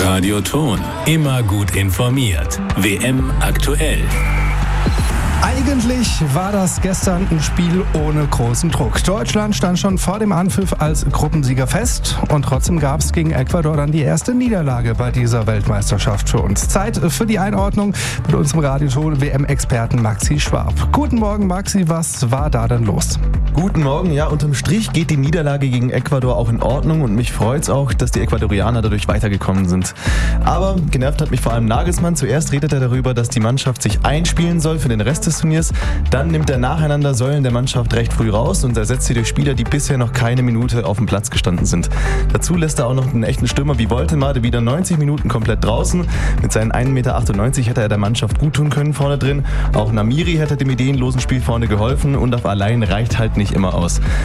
Radio Thon. Immer gut informiert. WM aktuell. Eigentlich war das gestern ein Spiel ohne großen Druck. Deutschland stand schon vor dem Anpfiff als Gruppensieger fest und trotzdem gab es gegen Ecuador dann die erste Niederlage bei dieser Weltmeisterschaft für uns. Zeit für die Einordnung mit unserem Radioton WM-Experten Maxi Schwab. Guten Morgen Maxi, was war da denn los? Guten Morgen, ja, unterm Strich geht die Niederlage gegen Ecuador auch in Ordnung und mich freut's auch, dass die Ecuadorianer dadurch weitergekommen sind. Aber genervt hat mich vor allem Nagelsmann. Zuerst redet er darüber, dass die Mannschaft sich einspielen soll für den Rest des Turniers. Dann nimmt er nacheinander Säulen der Mannschaft recht früh raus und ersetzt sie durch Spieler, die bisher noch keine Minute auf dem Platz gestanden sind. Dazu lässt er auch noch einen echten Stürmer wie Woltemade wieder 90 Minuten komplett draußen. Mit seinen 1,98 Meter hätte er der Mannschaft gut tun können vorne drin. Auch Namiri hätte dem ideenlosen Spiel vorne geholfen und auf allein reicht halt nicht immer aus.